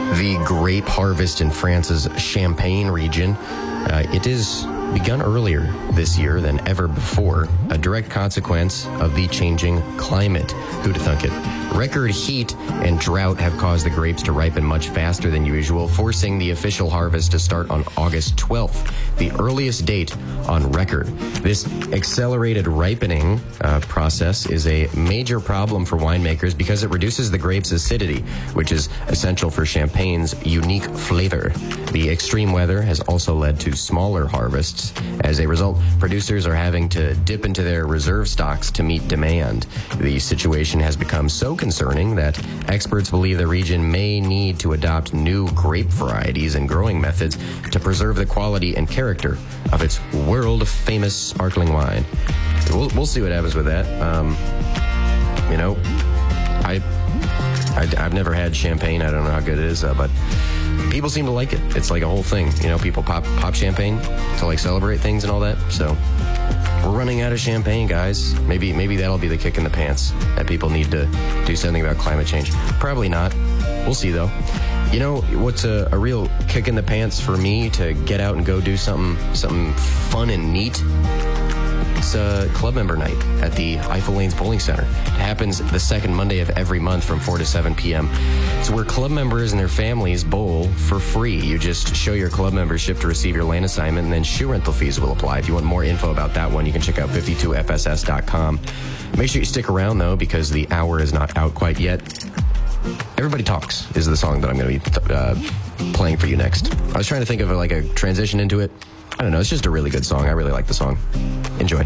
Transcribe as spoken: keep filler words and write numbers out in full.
The grape harvest in France's Champagne region, uh, it is begun earlier this year than ever before, a direct consequence of the changing climate. Who'd have thunk it? Record heat and drought have caused the grapes to ripen much faster than usual, forcing the official harvest to start on August twelfth, the earliest date on record. This accelerated ripening uh, process is a major problem for winemakers because it reduces the grape's acidity, which is essential for Champagne's unique flavor. The extreme weather has also led to smaller harvests. As a result, producers are having to dip into their reserve stocks to meet demand. The situation has become so concerning that experts believe the region may need to adopt new grape varieties and growing methods to preserve the quality and character of its world-famous sparkling wine. We'll, we'll see what happens with that. Um, you know, I, I, I've never had champagne. I don't know how good it is, uh, but people seem to like it. It's like a whole thing. You know, people pop pop champagne to like celebrate things and all that. So we're running out of champagne, guys. Maybe maybe that'll be the kick in the pants that people need to do something about climate change. Probably not. We'll see, though. You know what's a, a real kick in the pants for me to get out and go do something something fun and neat? It's a club member night at the Eiffel Lanes Bowling Center. It happens the second Monday of every month from four to seven p.m. It's where club members and their families bowl for free. You just show your club membership to receive your lane assignment, and then shoe rental fees will apply. If you want more info about that one, you can check out fifty-two F S S dot com. Make sure you stick around, though, because the hour is not out quite yet. Everybody Talks is the song that I'm going to be uh, playing for you next. I was trying to think of like a transition into it. I don't know. It's just a really good song. I really like the song. Enjoy.